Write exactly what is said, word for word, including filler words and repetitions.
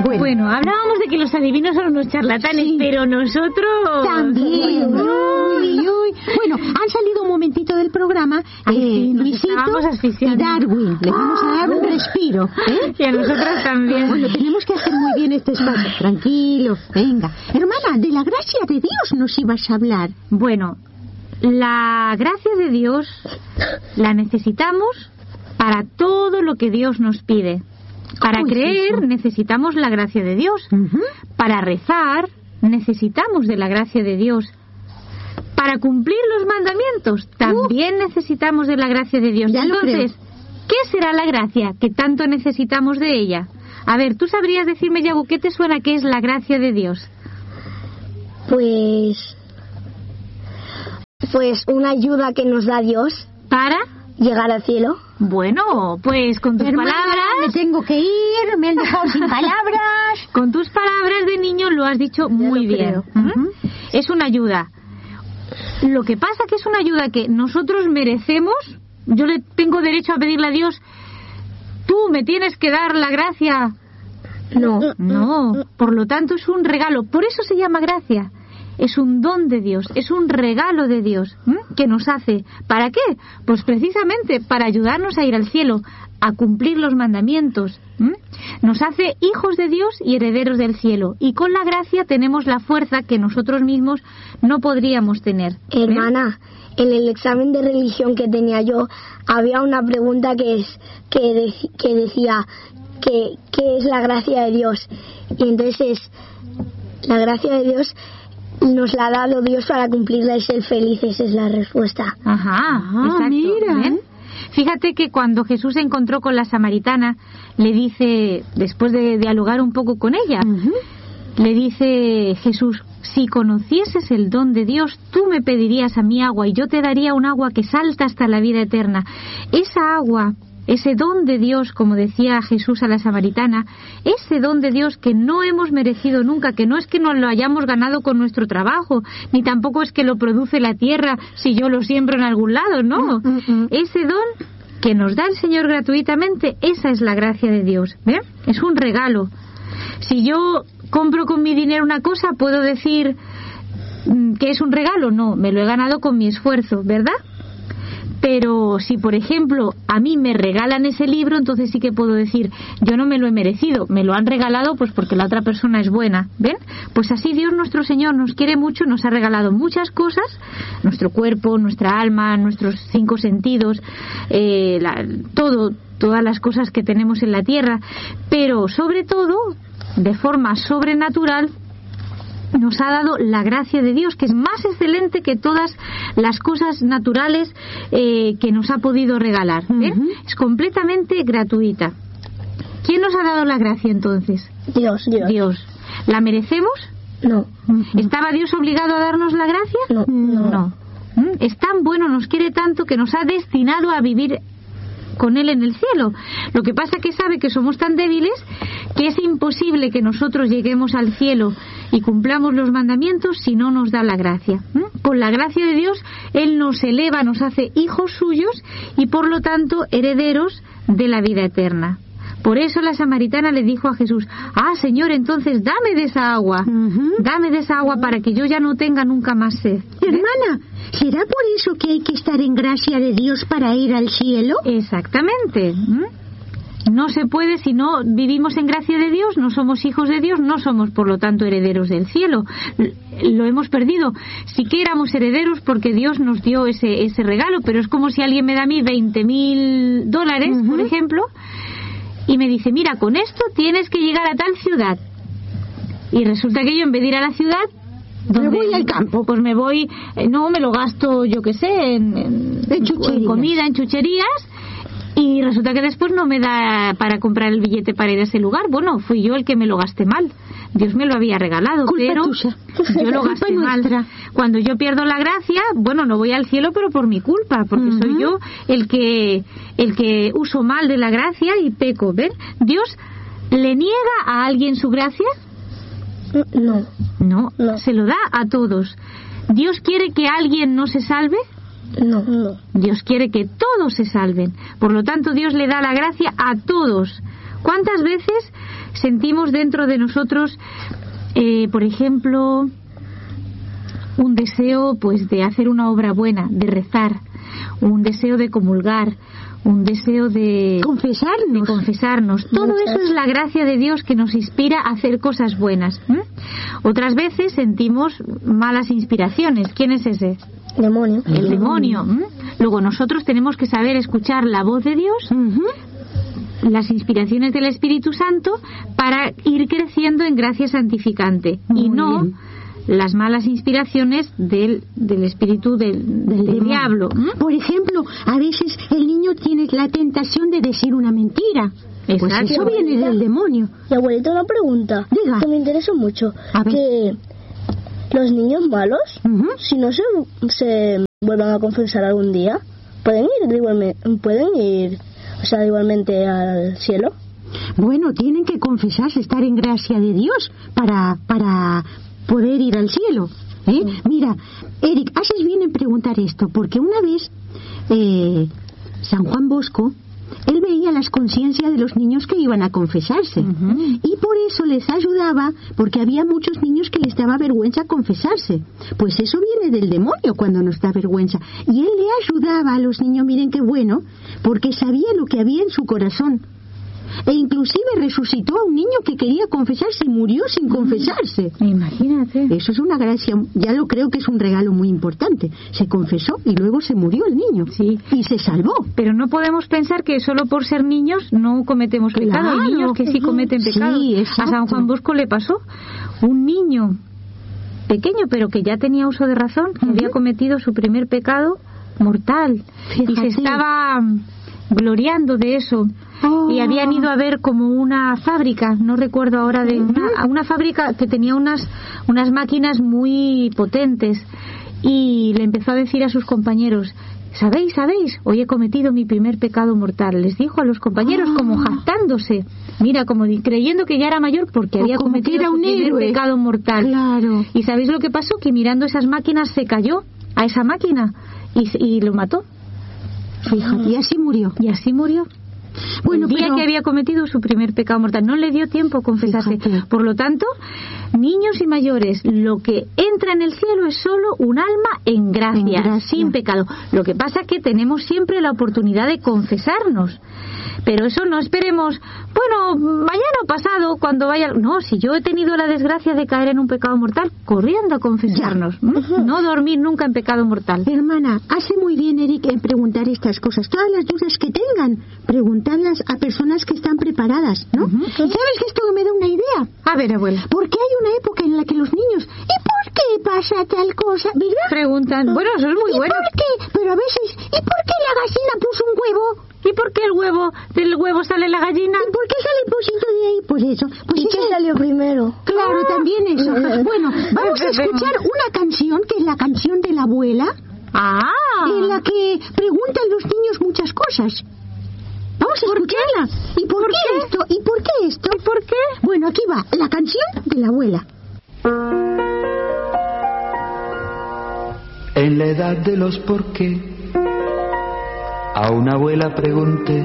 Bueno, bueno, hablábamos de que los adivinos son unos charlatanes, sí, pero nosotros... También. Uy, uy. Bueno, han salido un momentito del programa. Ay, eh, sí, nos Luisito estábamos asfixiando. y Darwin. Les vamos a dar un respiro. ¿eh? Y a nosotras también. Bueno, tenemos que hacer muy bien este espacio. Tranquilos, venga. Hermana, de la gracia de Dios nos ibas a hablar. Bueno, la gracia de Dios la necesitamos para todo lo que Dios nos pide. Para creer necesitamos la gracia de Dios. Uh-huh. Para rezar necesitamos de la gracia de Dios. Para cumplir los mandamientos también uh. necesitamos de la gracia de Dios. Ya Entonces, ¿qué será la gracia que tanto necesitamos de ella? A ver, ¿tú sabrías decirme, Yago, qué te suena que es la gracia de Dios? Pues... Pues una ayuda que nos da Dios. ¿Para? Llegar al cielo. Bueno, pues con tus Hermana, palabras... me tengo que ir, me han dejado sin palabras. Con tus palabras de niño lo has dicho muy bien. Uh-huh. Es una ayuda. Lo que pasa que es una ayuda que nosotros merecemos. Yo le tengo derecho a pedirle a Dios, tú me tienes que dar la gracia. No. No, por lo tanto es un regalo. Por eso se llama gracia. Es un don de Dios, es un regalo de Dios, ¿m? que nos hace. ¿Para qué? Pues precisamente para ayudarnos a ir al cielo, a cumplir los mandamientos. ¿m? Nos hace hijos de Dios y herederos del cielo. Y con la gracia tenemos la fuerza que nosotros mismos no podríamos tener. Hermana, ¿eh? En el examen de religión que tenía yo, había una pregunta que, es, que, de, que decía que, ¿qué es la gracia de Dios? Y entonces, la gracia de Dios... nos la ha dado Dios para cumplirla y ser felices, es la respuesta. Ajá, ah, exacto. Mira. ¿Ven? Fíjate que cuando Jesús se encontró con la samaritana, le dice, después de dialogar un poco con ella, uh-huh. le dice Jesús, si conocieses el don de Dios, tú me pedirías a mí agua y yo te daría un agua que salta hasta la vida eterna. Esa agua... ese don de Dios, como decía Jesús a la samaritana, ese don de Dios que no hemos merecido nunca, que no es que nos lo hayamos ganado con nuestro trabajo, ni tampoco es que lo produce la tierra si yo lo siembro en algún lado, no. Mm, mm, mm. Ese don que nos da el Señor gratuitamente, esa es la gracia de Dios. ¿Ve? Es un regalo. Si yo compro con mi dinero una cosa, ¿puedo decir que es un regalo? No, me lo he ganado con mi esfuerzo, ¿verdad? Pero si, por ejemplo, a mí me regalan ese libro, entonces sí que puedo decir, yo no me lo he merecido, me lo han regalado pues porque la otra persona es buena, ¿ven? Pues así Dios nuestro Señor nos quiere mucho, nos ha regalado muchas cosas, nuestro cuerpo, nuestra alma, nuestros cinco sentidos, eh, la, todo, todas las cosas que tenemos en la tierra, pero sobre todo, de forma sobrenatural, nos ha dado la gracia de Dios, que es más excelente que todas las cosas naturales eh, que nos ha podido regalar. ¿eh? Uh-huh. Es completamente gratuita. ¿Quién nos ha dado la gracia entonces? Dios, Dios. Dios. ¿La merecemos? No. Uh-huh. ¿Estaba Dios obligado a darnos la gracia? No. No. no. ¿Mm? Es tan bueno, nos quiere tanto que nos ha destinado a vivir con Él en el cielo. Lo que pasa que sabe que somos tan débiles que es imposible que nosotros lleguemos al cielo y cumplamos los mandamientos si no nos da la gracia. ¿Mm? Con la gracia de Dios, Él nos eleva, nos hace hijos suyos y por lo tanto herederos de la vida eterna. Por eso la samaritana le dijo a Jesús, ah, Señor, entonces dame de esa agua, uh-huh. dame de esa agua para que yo ya no tenga nunca más sed. ¿Eh? Hermana, ¿será por eso que hay que estar en gracia de Dios para ir al cielo? Exactamente. ¿Mm? No se puede si no vivimos en gracia de Dios, no somos hijos de Dios, no somos por lo tanto herederos del cielo. Lo hemos perdido. Sí que éramos herederos porque Dios nos dio ese, ese regalo, pero es como si alguien me da a mí veinte mil dólares, uh-huh. por ejemplo, y me dice, mira, con esto tienes que llegar a tal ciudad. Y resulta que yo en vez de ir a la ciudad, me voy al campo. Pues me voy, eh, no, me lo gasto, yo qué sé, en, en, en, en comida, en chucherías, y resulta que después no me da para comprar el billete para ir a ese lugar. Bueno, fui yo el que me lo gasté mal. Dios me lo había regalado, culpa pero tuya. Yo lo gasté mal. Cuando yo pierdo la gracia, bueno, no voy al cielo, pero por mi culpa, porque uh-huh. soy yo el que el que uso mal de la gracia y peco. ¿Ven? Dios le niega a alguien su gracia. No. No, no. Se lo da a todos. ¿Dios quiere que alguien no se salve? No, no. Dios quiere que todos se salven. Por lo tanto, Dios le da la gracia a todos. ¿Cuántas veces sentimos dentro de nosotros, eh, por ejemplo, un deseo pues de hacer una obra buena, de rezar, un deseo de comulgar, un deseo de confesarnos. De confesarnos. Todo eso es la gracia de Dios que nos inspira a hacer cosas buenas. ¿eh? Otras veces sentimos malas inspiraciones. ¿Quién es ese? Demonio. El demonio. ¿eh? Luego nosotros tenemos que saber escuchar la voz de Dios, uh-huh. las inspiraciones del Espíritu Santo, para ir creciendo en gracia santificante. Muy y no bien. Las malas inspiraciones del, del espíritu del, del, del diablo. ¿eh? Por ejemplo, a veces el niño tiene la tentación de decir una mentira. Exacto. Pues eso viene del demonio. Y abuelita, una pregunta Diga. que me interesa mucho. A ver. Que los niños malos, uh-huh. si no se, se vuelvan a confesar algún día, pueden ir igualmente, pueden ir, o sea, igualmente al cielo. Bueno, tienen que confesarse, estar en gracia de Dios para para poder ir al cielo. ¿eh? Sí. Mira, Eric, haces bien en preguntar esto, porque una vez eh, San Juan Bosco, él veía las conciencias de los niños que iban a confesarse, uh-huh. y por eso les ayudaba, porque había muchos niños que les daba vergüenza confesarse. Pues eso viene del demonio cuando nos da vergüenza. Y él le ayudaba a los niños, miren qué bueno, porque sabía lo que había en su corazón. E inclusive resucitó a un niño que quería confesarse y murió sin confesarse. Imagínate. Eso es una gracia, ya lo creo que es un regalo muy importante. Se confesó y luego se murió el niño. Sí. Y se salvó. Pero no podemos pensar que solo por ser niños no cometemos claro. pecado. Hay niños que sí cometen pecado. Sí, a San Juan Bosco le pasó. Un niño pequeño, pero que ya tenía uso de razón, que uh-huh. había cometido su primer pecado mortal. Fíjate. Y se estaba gloriando de eso. Oh. Y habían ido a ver como una fábrica, no recuerdo ahora, de una, una fábrica que tenía unas, unas máquinas muy potentes, y le empezó a decir a sus compañeros: ¿sabéis, sabéis? Hoy he cometido mi primer pecado mortal. Les dijo a los compañeros, oh. como jactándose, mira, como creyendo que ya era mayor porque o había cometido su primer héroe. pecado mortal. Claro. ¿Y sabéis lo que pasó? Que mirando esas máquinas se cayó a esa máquina y, y lo mató. Fíjate, y así murió. Y así murió. Bueno, el día pero... que había cometido su primer pecado mortal. No le dio tiempo a confesarse. Fíjate. Por lo tanto, niños y mayores, lo que entra en el cielo es solo un alma en gracia, en gracia, sin pecado. Lo que pasa es que tenemos siempre la oportunidad de confesarnos. Pero eso no esperemos, bueno, mañana o pasado, cuando vaya... No, si yo he tenido la desgracia de caer en un pecado mortal, corriendo a confesarnos. Uh-huh. No dormir nunca en pecado mortal. Hermana, hace muy bien, Eric, en preguntar estas cosas. Todas las dudas que tengan, preguntarlas a personas que están preparadas, ¿no? Uh-huh. ¿Sabes que esto me da una idea? A ver, abuela. Porque hay una época en la que los niños... ¿Y por qué pasa tal cosa? ¿Verdad? Preguntan. Bueno, eso es muy ¿Y bueno. ¿Y por qué? Pero a veces... ¿Y por qué la gallina puso un huevo? ¿Y por qué el huevo, del huevo sale la gallina? ¿Y por qué sale el pocito de ahí? Pues eso. Pues ¿Y qué es... salió primero? Claro, ah. también eso. Bueno, vamos a escuchar una canción, que es la canción de la abuela. Ah. En la que preguntan los niños muchas cosas. Vamos a escucharla. ¿Y por, ¿Por qué, qué esto? ¿Y por qué esto? ¿Y por qué? Bueno, aquí va, la canción de la abuela. En la edad de los por qué, a una abuela pregunté: